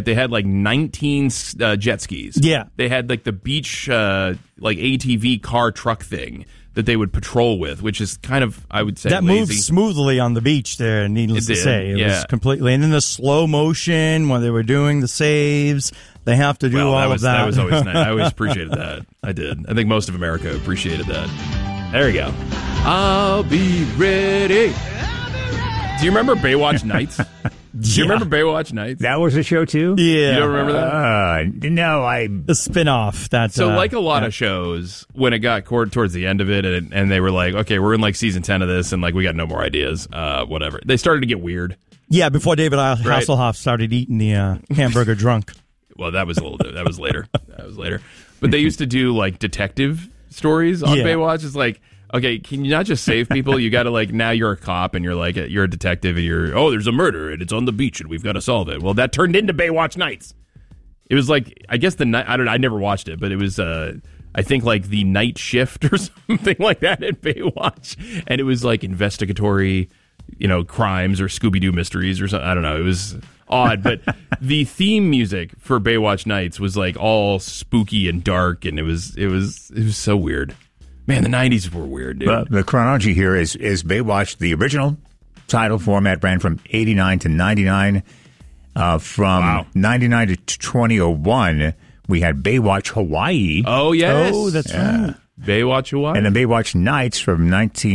They had like 19 jet skis. Yeah. They had like the beach like ATV car truck thing that they would patrol with, which is kind of, I would say, that lazy. moved smoothly on the beach there, needless to say. It was completely, and then the slow motion when they were doing the saves, they have to do all of that. That was always nice. I always appreciated that. I did. I think most of America appreciated that. There you go. I'll be ready. Do you remember Baywatch Nights? Do you remember Baywatch Nights? That was a show too? Yeah. You don't remember that? No, the spin-off. So like a lot of shows, when it got towards the end of it, and they were like, okay, we're in like season 10 of this, and like we got no more ideas, whatever. They started to get weird. Yeah, before David Hasselhoff started eating the hamburger drunk. Well, that was later. That was later. But they used to do like detective stories on Baywatch. It's like, okay, can you not just save people? You got to like, now you're a cop and you're like, you're a detective and there's a murder and it's on the beach and we've got to solve it. Well, that turned into Baywatch Nights. It was like, I guess I never watched it, but it was, I think like the night shift or something like that at Baywatch. And it was like investigatory, crimes or Scooby-Doo mysteries or something. I don't know. It was odd, but the theme music for Baywatch Nights was like all spooky and dark, and it was so weird. Man, the 90s were weird, dude. The chronology here is Baywatch, the original title format ran from 89 to 99. From 99 to 2001, we had Baywatch Hawaii. Oh, yes. Oh, that's right. Baywatch Hawaii. And then Baywatch Nights from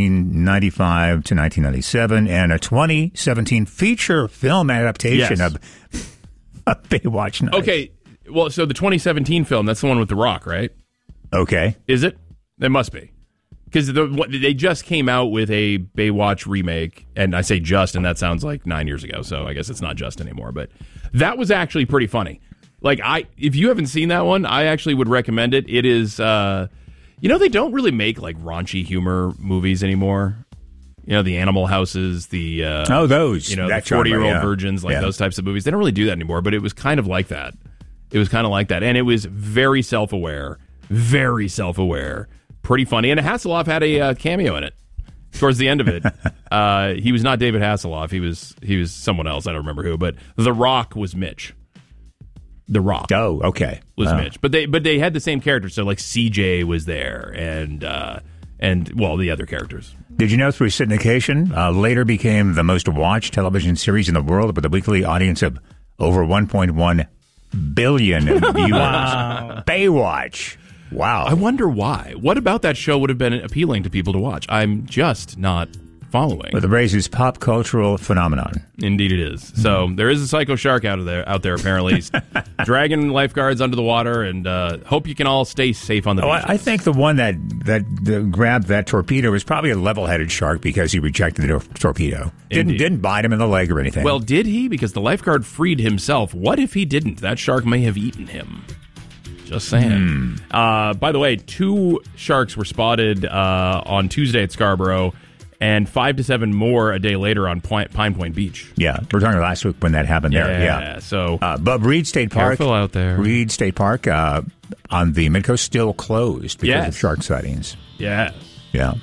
1995 to 1997, and a 2017 feature film adaptation of Baywatch Nights. Okay, well, so the 2017 film, that's the one with The Rock, right? Okay. Is it? It must be. Because they just came out with a Baywatch remake, and I say just, and that sounds like 9 years ago, so I guess it's not just anymore. But that was actually pretty funny. Like, if you haven't seen that one, I actually would recommend it. It is, they don't really make, like, raunchy humor movies anymore. The Animal Houses, the... those. the 40-year-old virgins, like those types of movies. They don't really do that anymore, but it was kind of like that. And it was very self-aware. Very self-aware. Pretty funny. And Hasselhoff had a cameo in it towards the end of it. He was not David Hasselhoff. He was someone else. I don't remember who. But The Rock was Mitch. The Rock. Oh, okay. Was Mitch. But they had the same characters. So like CJ was there and the other characters. Did you know through syndication, later became the most watched television series in the world with a weekly audience of over 1.1 billion viewers? Wow. Baywatch. Wow. I wonder why. What about that show would have been appealing to people to watch? I'm just not following. But the race is pop cultural phenomenon. Indeed it is. So there is a psycho shark out there apparently. He's dragging lifeguards under the water, and hope you can all stay safe on the beach. I think the one that grabbed that torpedo was probably a level-headed shark because he rejected the torpedo. Didn't bite him in the leg or anything. Well, did he? Because the lifeguard freed himself. What if he didn't? That shark may have eaten him. Just saying. By the way, 2 sharks were spotted on Tuesday at Scarborough, and 5 to 7 more a day later on Pine Point Beach. Yeah, we were talking last week when that happened there. Yeah. So, but Reed State Park, careful out there. Reed State Park on the Midcoast still closed because of shark sightings. Yeah. Yeah.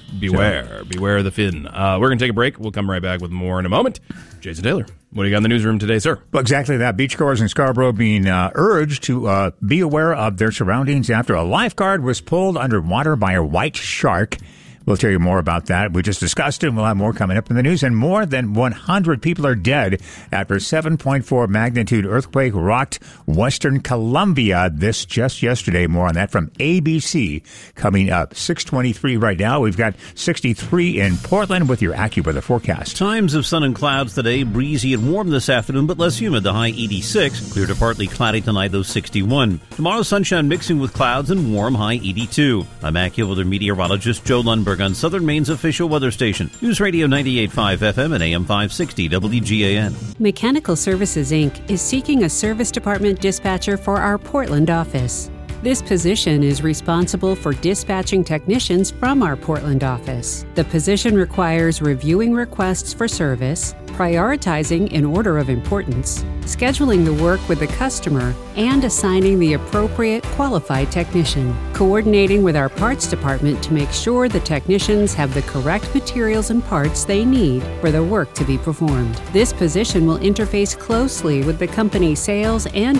Beware the fin. We're going to take a break. We'll come right back with more in a moment. Jason Taylor, what do you got in the newsroom today, sir? Well, exactly that. Beachgoers in Scarborough being urged to be aware of their surroundings after a lifeguard was pulled underwater by a white shark. We'll tell you more about that. We just discussed it, and we'll have more coming up in the news. And more than 100 people are dead after 7.4 magnitude earthquake rocked Western Colombia just yesterday. More on that from ABC coming up. 6:23 right now. We've got 63 in Portland with your AccuWeather forecast. Times of sun and clouds today. Breezy and warm this afternoon, but less humid. The high 86. Clear to partly cloudy tonight, though 61. Tomorrow, sunshine mixing with clouds and warm, high 82. I'm AccuWeather meteorologist Joe Lundberg on Southern Maine's official weather station. News Radio 98.5 FM and AM 560 WGAN. Mechanical Services, Inc. is seeking a service department dispatcher for our Portland office. This position is responsible for dispatching technicians from our Portland office. The position requires reviewing requests for service, prioritizing in order of importance, scheduling the work with the customer, and assigning the appropriate qualified technician, coordinating with our parts department to make sure the technicians have the correct materials and parts they need for the work to be performed. This position will interface closely with the company's sales and